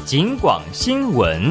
警广新闻。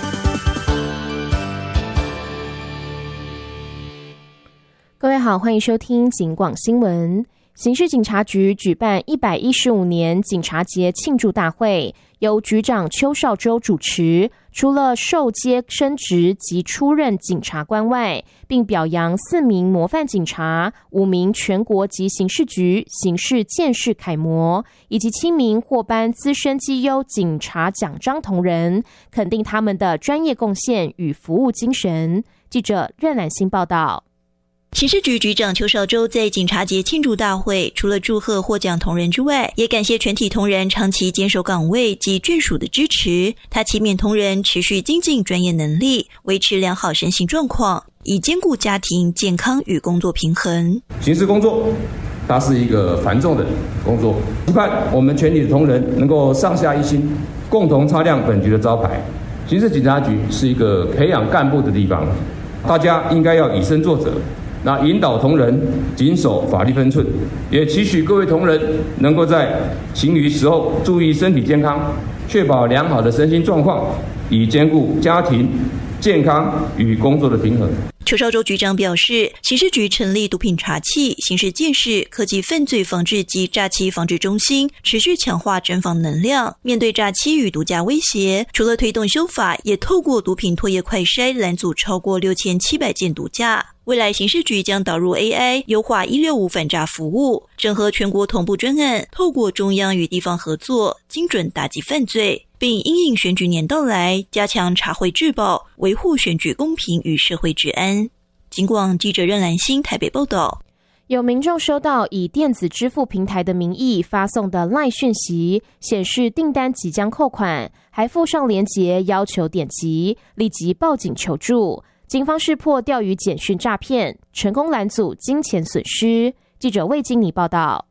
各位好，欢迎收听警广新闻。刑事警察局举办115年警察节庆祝大会，由局长邱少洲主持。除了授阶升职及出任警察官外，并表扬4名模范警察、5名全国级刑事局刑事鉴识楷模，以及7名获颁资深绩优警察奖章同仁，肯定他们的专业贡献与服务精神。记者任兰心报道。 刑事局局长邱少洲在警察节庆祝大会，除了祝贺获奖同仁之外，也感谢全体同仁长期坚守岗位及眷属的支持。他期勉同仁持续精进专业能力，维持良好身心状况，以兼顾家庭健康与工作平衡。 刑事工作它是一个繁重的工作，期盼我们全体的同仁能够上下一心，共同擦亮本局的招牌。刑事警察局是一个培养干部的地方，大家应该要以身作则，那引导同仁谨守法律分寸，也期许各位同仁能够在行余时候注意身体健康，确保良好的身心状况，以兼顾家庭健康与工作的平衡。 邱少洲局长表示，刑事局成立毒品查缉、刑事鉴识、科技犯罪防治及诈欺防治中心，持续强化侦防能量。面对诈欺与毒驾威胁，除了推动修法，也透过毒品唾液快筛拦阻超过6700件毒驾。未来刑事局将导入 AI， 优化165反诈服务，整合全国同步专案，透过中央与地方合作，精准打击犯罪，并因应选举年到来，加强查获治保，维护选举公平与社会治安。警广记者任兰心台北报道。 有民众收到以电子支付平台的名义发送的 LINE 讯息，显示订单即将扣款，还附上连结要求点击，立即报警求助。警方识破钓鱼简讯诈骗，成功拦阻金钱损失。记者魏金妮报道。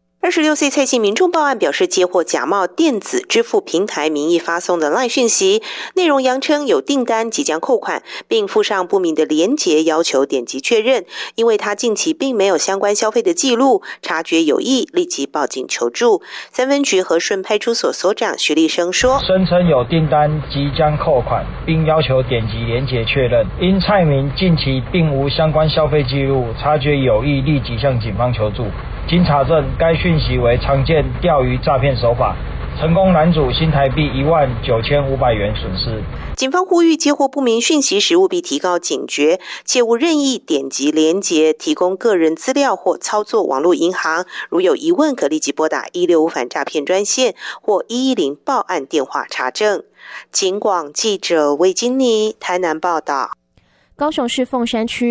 26岁蔡姓民众报案表示，接获假冒电子支付平台名义发送的 LINE 讯息，内容扬称有订单即将扣款，并附上不明的连结，要求点击确认。因为他近期并没有相关消费的记录，察觉有异，立即报警求助。三分局和顺派出所所长徐立生说， 声称有订单即将扣款，并要求点击连结确认。因蔡民近期并无相关消费记录，察觉有异，立即向警方求助。经查证，该讯息为常见钓鱼诈骗手法，成功拦阻新台币19500元损失。 警方呼吁接获不明讯息时务必提高警觉，切勿任意点击连结提供个人资料或操作网络银行。如有疑问，可立即拨打165反诈骗专线或110报案电话查证。警广记者魏金妮台南报道。 高雄市凤山区